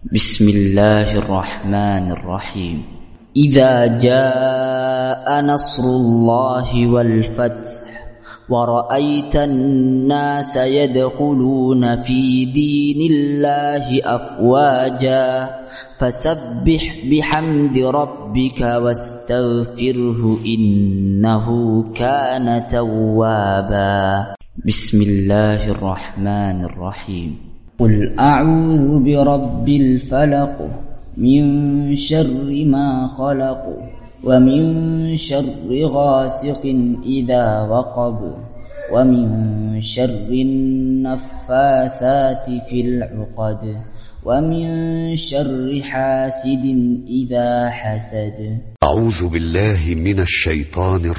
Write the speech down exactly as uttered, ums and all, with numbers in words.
بسم الله الرحمن الرحيم. إذا جاء نصر الله والفتح ورأيت الناس يدخلون في دين الله أفواجا فسبح بحمد ربك واستغفره إنه كان توابا. بسم الله الرحمن الرحيم. قل أعوذ برب الفلق من شر ما خلق ومن شر غاسق إذا وقب ومن شر النفاثات في العقد ومن شر حاسد إذا حسد. أعوذ بالله من الشيطان